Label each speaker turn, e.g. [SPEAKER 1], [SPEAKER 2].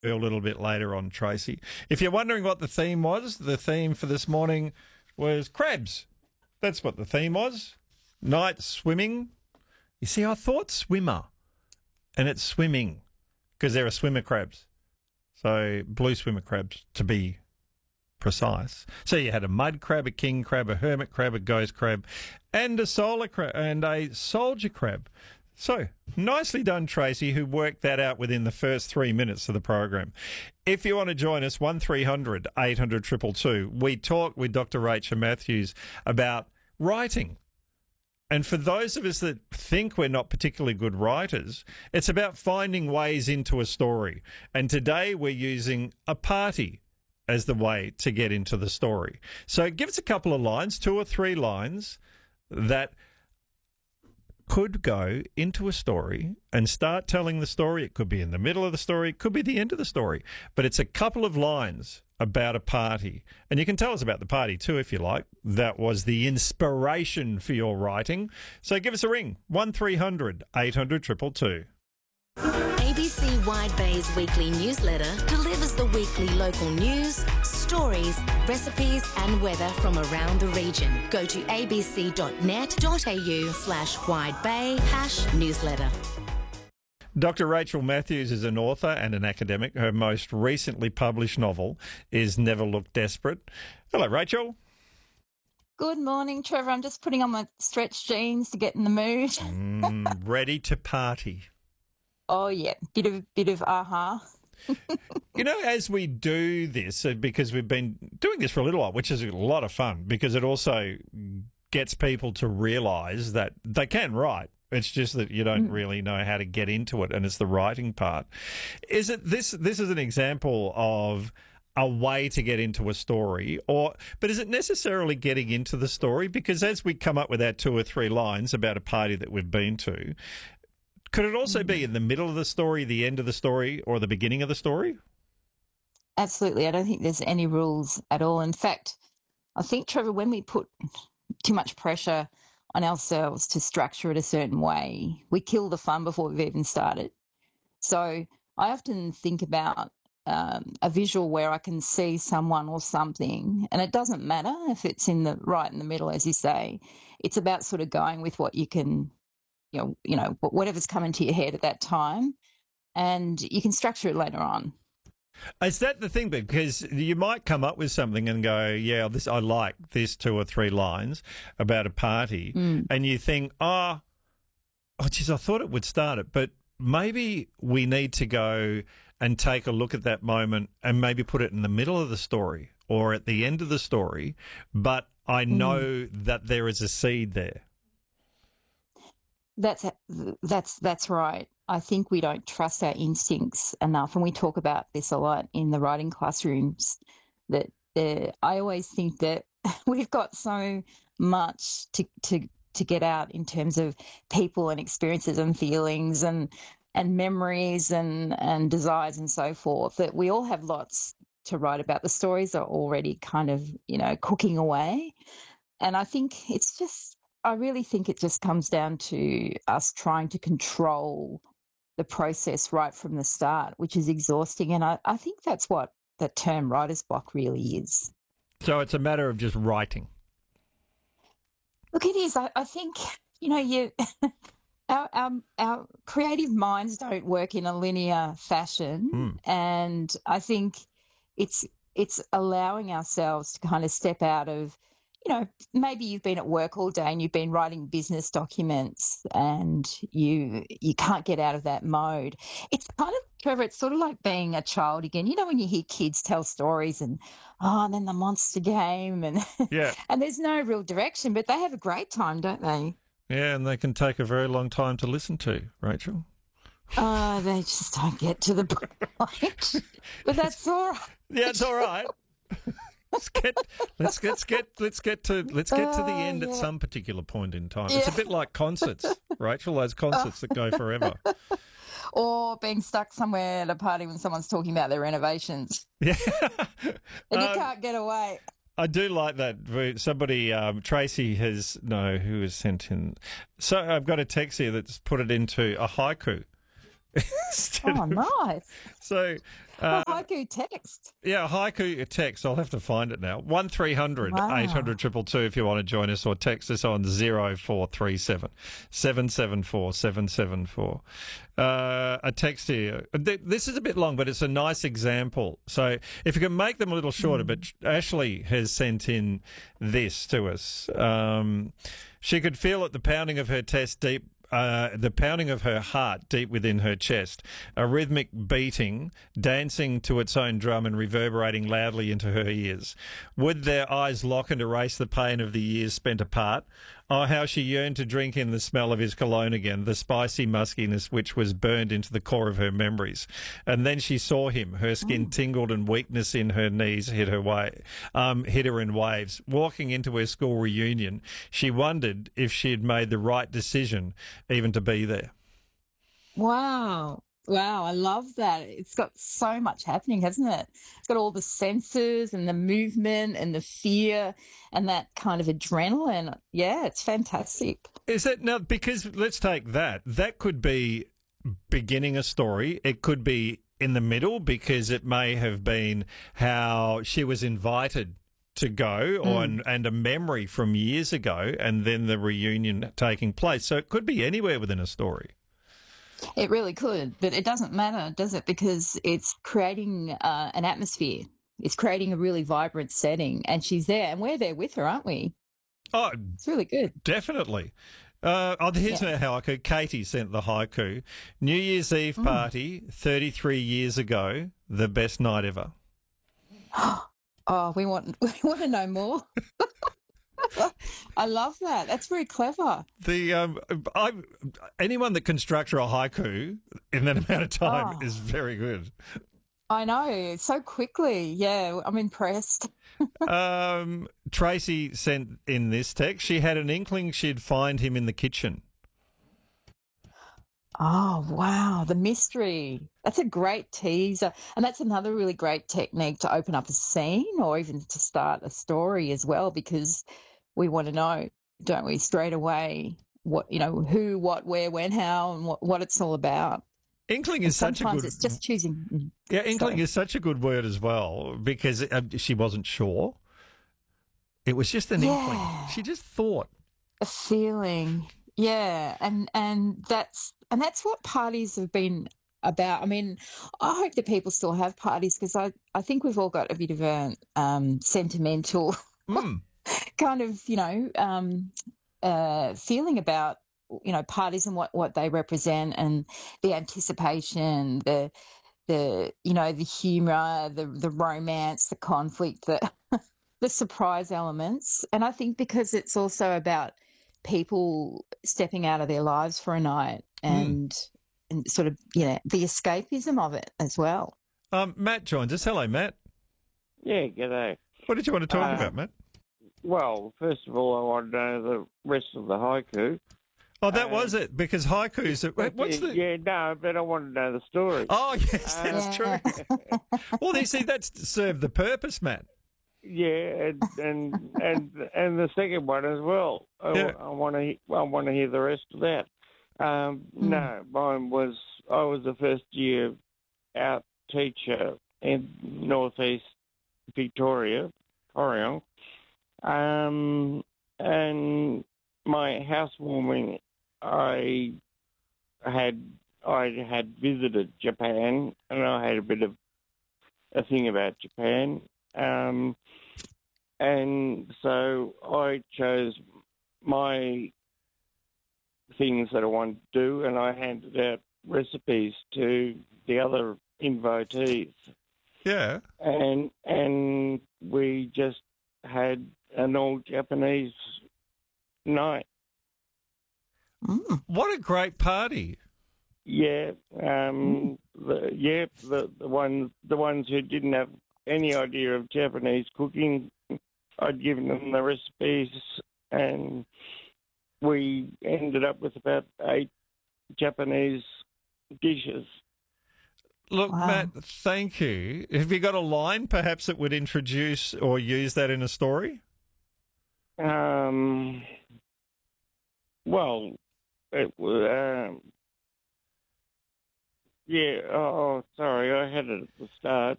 [SPEAKER 1] a little bit later on, Tracy. If you're wondering what the theme was, the theme for this morning was crabs. That's what the theme was. Night swimming. You see, I thought swimmer, and it's swimming because there are swimmer crabs. So blue swimmer crabs, to be precise. So you had a mud crab, a king crab, a hermit crab, a ghost crab, and a solar crab, and a soldier crab. So, nicely done, Tracy, who worked that out within the first 3 minutes of the program. If you want to join us, 1300 800 222, we talk with Dr. Rachel Matthews about writing. And for those of us that think we're not particularly good writers, it's about finding ways into a story. And today we're using a party as the way to get into the story. So give us a couple of lines, 2 or 3 lines that could go into a story and start telling the story. It could be in the middle of the story. It could be the end of the story. But it's a couple of lines about a party. And you can tell us about the party too, if you like. That was the inspiration for your writing. So give us a ring, 1300 800 222.
[SPEAKER 2] ABC Wide Bay's weekly newsletter delivers the weekly local news, stories, recipes and weather from around the region. Go to abc.net.au/widebay/newsletter.
[SPEAKER 1] Dr. Rachel Matthews is an author and an academic. Her most recently published novel is Never Look Desperate. Hello, Rachel.
[SPEAKER 3] Good morning, Trevor. I'm just putting on my stretched jeans to get in the mood.
[SPEAKER 1] Ready to party.
[SPEAKER 3] Oh, yeah. Bit of aha.
[SPEAKER 1] You know, as we do this, because we've been doing this for a little while, which is a lot of fun, because it also gets people to realise that they can write. It's just that you don't really know how to get into it, and it's the writing part. Is it this is an example of a way to get into a story, but is it necessarily getting into the story? Because as we come up with our 2 or 3 lines about a party that we've been to, could it also be in the middle of the story, the end of the story, or the beginning of the story?
[SPEAKER 3] Absolutely. I don't think there's any rules at all. In fact, I think, Trevor, when we put too much pressure on ourselves to structure it a certain way, we kill the fun before we've even started. So I often think about a visual where I can see someone or something, and it doesn't matter if it's right in the middle, as you say. It's about sort of going with what you can, you know, whatever's coming to your head at that time, and you can structure it later on.
[SPEAKER 1] Is that the thing? Because you might come up with something and go, yeah, I like this 2 or 3 lines about a party, and you think, oh, geez, I thought it would start it, but maybe we need to go and take a look at that moment and maybe put it in the middle of the story or at the end of the story, but I know that there is a seed there.
[SPEAKER 3] That's right. I think we don't trust our instincts enough, and we talk about this a lot in the writing classrooms. That I always think that we've got so much to get out in terms of people and experiences and feelings and memories and desires and so forth, that we all have lots to write about. The stories are already kind of, cooking away, and I really think it just comes down to us trying to control the process right from the start, which is exhausting. And I think that's what the term writer's block really is.
[SPEAKER 1] So it's a matter of just writing.
[SPEAKER 3] Look, it is. I think, our creative minds don't work in a linear fashion. And I think it's allowing ourselves to kind of step out of, maybe you've been at work all day and you've been writing business documents and you can't get out of that mode. It's kind of, Trevor, it's sort of like being a child again. When you hear kids tell stories and then the monster game and and there's no real direction, but they have a great time, don't they?
[SPEAKER 1] Yeah, and they can take a very long time to listen to, Rachel.
[SPEAKER 3] They just don't get to the point. But that's all right.
[SPEAKER 1] Yeah, it's all right. Let's get to the end at some particular point in time. Yeah. It's a bit like concerts, Rachel, those concerts that go forever.
[SPEAKER 3] Or being stuck somewhere at a party when someone's talking about their renovations.
[SPEAKER 1] Yeah.
[SPEAKER 3] And you can't get away.
[SPEAKER 1] I do like that. Somebody, Tracy who has sent in. So I've got a text here that's put it into a haiku.
[SPEAKER 3] Nice.
[SPEAKER 1] So
[SPEAKER 3] Oh, haiku text.
[SPEAKER 1] Yeah, haiku text. I'll have to find it now. 1300
[SPEAKER 3] Wow.
[SPEAKER 1] 800 222 if you want to join us, or text us on 0437 774 774. A text here. This is a bit long, but it's a nice example. So if you can make them a little shorter, but Ashley has sent in this to us. She could feel it, the pounding of her the pounding of her heart deep within her chest, a rhythmic beating, dancing to its own drum and reverberating loudly into her ears. Would their eyes lock and erase the pain of the years spent apart? Oh, how she yearned to drink in the smell of his cologne again, the spicy muskiness which was burned into the core of her memories. And then she saw him. Her skin tingled and weakness in her knees hit her in waves. Walking into her school reunion, she wondered if she had made the right decision even to be there.
[SPEAKER 3] Wow. Wow, I love that. It's got so much happening, hasn't it? It's got all the senses and the movement and the fear and that kind of adrenaline. Yeah, it's fantastic.
[SPEAKER 1] Is that now? Because let's take that. That could be beginning a story. It could be in the middle, because it may have been how she was invited to go, and a memory from years ago, and then the reunion taking place. So it could be anywhere within a story.
[SPEAKER 3] It really could, but it doesn't matter, does it? Because it's creating an atmosphere. It's creating a really vibrant setting, and she's there, and we're there with her, aren't we?
[SPEAKER 1] Oh,
[SPEAKER 3] It's really good.
[SPEAKER 1] definitely. Here's her haiku. Katie sent the haiku. New Year's Eve party, 33 years ago, the best night ever.
[SPEAKER 3] Oh, we want to know more. I love that. That's very clever.
[SPEAKER 1] Anyone that can structure a haiku in that amount of time is very good.
[SPEAKER 3] I know, so quickly. Yeah, I'm impressed.
[SPEAKER 1] Tracy sent in this text. She had an inkling she'd find him in the kitchen.
[SPEAKER 3] Oh, wow. The mystery. That's a great teaser. And that's another really great technique to open up a scene, or even to start a story as well, because we want to know, don't we, straight away what, who, what, where, when, how, and what it's all about.
[SPEAKER 1] Inkling is such a good...
[SPEAKER 3] Sometimes it's just choosing...
[SPEAKER 1] Yeah, inkling is such a good word as well, because she wasn't sure. It was just an inkling. She just thought.
[SPEAKER 3] A feeling. Yeah, and that's what parties have been about. I mean, I hope that people still have parties, because I think we've all got a bit of a sentimental kind of, feeling about, parties and what they represent, and the anticipation, the humour, the romance, the conflict, the surprise elements. And I think because it's also about people stepping out of their lives for a night and sort of, the escapism of it as well.
[SPEAKER 1] Matt joins us. Hello, Matt.
[SPEAKER 4] Yeah, g'day.
[SPEAKER 1] What did you want to talk about, Matt?
[SPEAKER 4] Well, first of all, I want to know the rest of the haiku.
[SPEAKER 1] Oh, that was it, because haikus... What's the...
[SPEAKER 4] Yeah, no, but I want to know the story.
[SPEAKER 1] Oh, yes, that's true. Well, you see, that's served the purpose, Matt.
[SPEAKER 4] Yeah, and the second one as well. I want to hear the rest of that. No, mine was, I was a first year out teacher in northeast Victoria, Corryong, and my housewarming, I had visited Japan, and I had a bit of a thing about Japan. And so I chose my things that I wanted to do, and I handed out recipes to the other invitees.
[SPEAKER 1] Yeah.
[SPEAKER 4] And we just had an all Japanese night.
[SPEAKER 1] What a great party.
[SPEAKER 4] Yeah. The ones who didn't have any idea of Japanese cooking, I'd given them the recipes, and we ended up with about 8 Japanese dishes.
[SPEAKER 1] Look, Matt, thank you. Have you got a line perhaps that would introduce or use that in a story?
[SPEAKER 4] Well, it was... Yeah. Oh, sorry, I had it at the start.